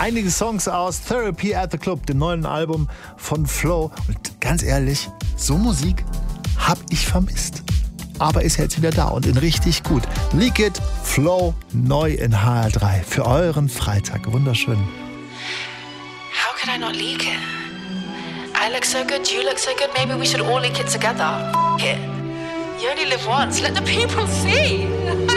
Einige Songs aus Therapy at the Club, dem neuen Album von Flo. Und ganz ehrlich, so Musik hab ich vermisst. Aber ist jetzt wieder da und in richtig gut. Leak It, Flo, neu in HR3 für euren Freitag. Wunderschön. How could I not leak it? I look so good, you look so good, maybe we should all leak it together. F it. You only live once, let the people see.